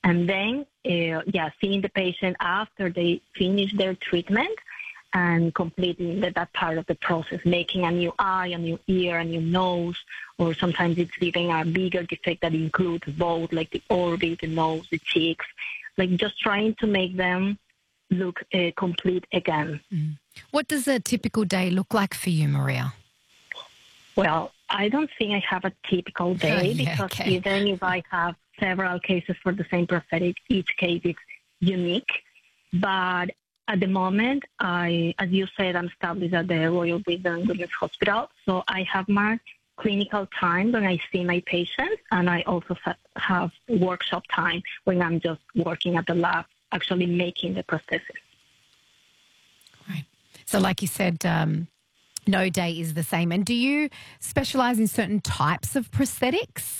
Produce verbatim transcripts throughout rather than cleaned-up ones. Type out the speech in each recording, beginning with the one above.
And then, uh, yeah, seeing the patient after they finish their treatment and completing that, that part of the process, making a new eye, a new ear, a new nose, or sometimes it's even a bigger defect that includes both, like the orbit, the nose, the cheeks, like just trying to make them look uh, complete again. Mm. What does a typical day look like for you, Maria? Well, I don't think I have a typical day Oh, yeah, because okay. even if I have several cases for the same prosthetic, each case is unique. But at the moment, I, as you said, I'm established at the Royal British and Women's Hospital, so I have my clinical time when I see my patients, and I also have workshop time when I'm just working at the lab, actually making the prosthesis. Right. So like you said, um, no day is the same. And do you specialise in certain types of prosthetics?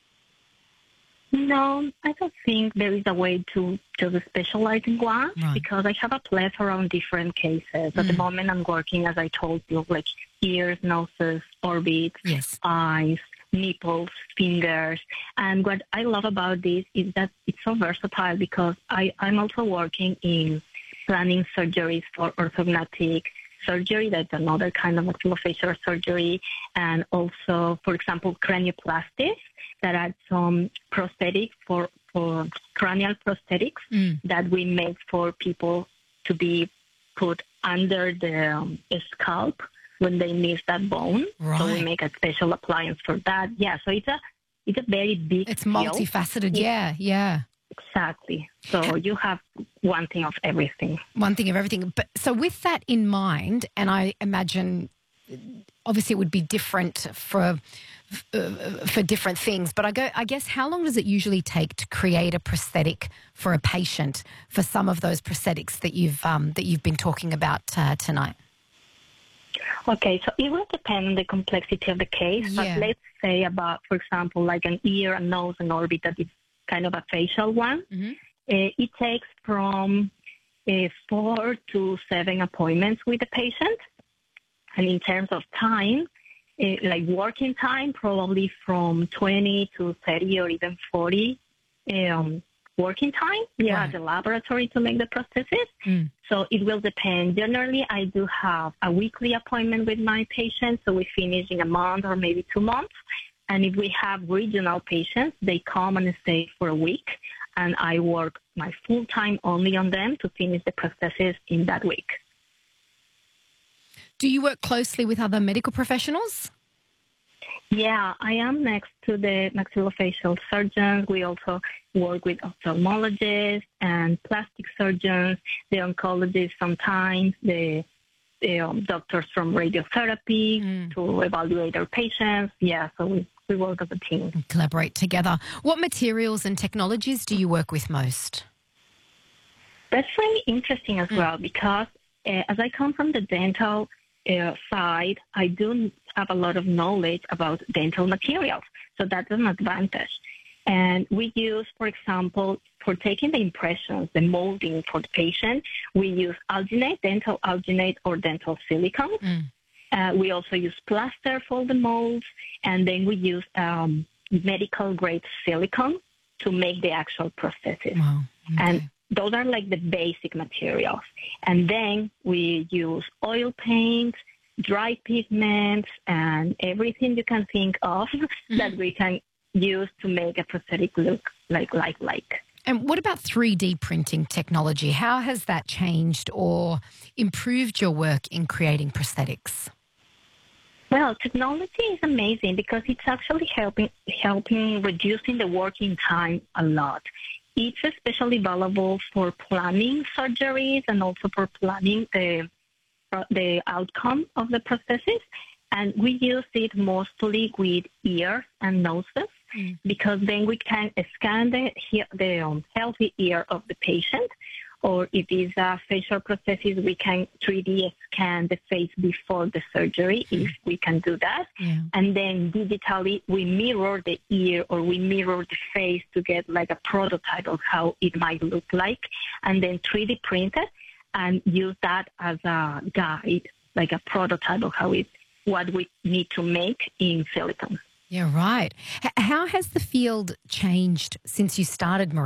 No, I don't think there is a way to just specialize in one Right. because I have a plethora of different cases. At Mm. the moment, I'm working, as I told you, like ears, noses, orbits, Yes. eyes, nipples, fingers. And what I love about this is that it's so versatile because I, I'm also working in planning surgeries for orthodontic surgery. That's another kind of maxillofacial surgery. And also, for example, cranioplasty. That are some prosthetics for, for cranial prosthetics Mm. that we make for people to be put under the um, scalp when they miss that bone. Right. So we make a special appliance for that. Yeah, so it's a it's a very big It's field. multifaceted. Yeah, yeah. Exactly. So you have one thing of everything. One thing of everything. But so with that in mind, and I imagine obviously it would be different for uh, for different things, but I go, I guess, how long does it usually take to create a prosthetic for a patient for some of those prosthetics that you've um, that you've been talking about uh, tonight? Okay, so it will depend on the complexity of the case, Yeah. but let's say about, for example, like an ear, a nose, an orbit that is kind of a facial one. Mm-hmm. Uh, it takes from uh, four to seven appointments with the patient. And in terms of time, uh, like working time, probably from twenty to thirty or even forty um, working time, yeah, Right. at the laboratory to make the prosthesis. Mm. So it will depend. Generally, I do have a weekly appointment with my patients, so we finish in a month or maybe two months. And if we have regional patients, they come and stay for a week, and I work my full time only on them to finish the prosthesis in that week. Do you work closely with other medical professionals? Yeah, I am next to the maxillofacial surgeons. We also work with ophthalmologists and plastic surgeons, the oncologists sometimes, the, the um, doctors from radiotherapy Mm. to evaluate our patients. Yeah, so we, we work as a team. Collaborate together. What materials and technologies do you work with most? That's really interesting as Mm. well because uh, as I come from the dental uh, side, I do have a lot of knowledge about dental materials. So that's an advantage. And we use, for example, for taking the impressions, the molding for the patient, we use alginate, dental alginate or dental silicone. Mm. Uh, we also use plaster for the molds, and then we use um, medical grade silicone to make the actual prosthesis. Wow. Okay. And those are like the basic materials. And then we use oil paint, dry pigments, and everything you can think of Mm-hmm. that we can use to make a prosthetic look like like like. And what about three D printing technology? How has that changed or improved your work in creating prosthetics? Well, technology is amazing because it's actually helping helping reducing the working time a lot. It's especially valuable for planning surgeries and also for planning the the outcome of the prosthesis. And we use it mostly with ears and noses Mm. because then we can scan the, the um, healthy ear of the patient. Or if it's a facial prosthesis, we can three D scan the face before the surgery, if we can do that. Yeah. And then digitally, we mirror the ear or we mirror the face to get like a prototype of how it might look like. And then three D print it and use that as a guide, like a prototype of how it, what we need to make in silicone. Yeah, right. H- how has the field changed since you started, Maria?